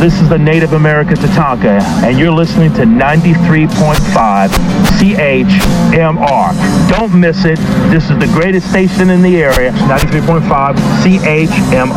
This is the Native American Tatanka, and you're listening to 93.5 CHMR. Don't miss it. This is the greatest station in the area, 93.5 CHMR.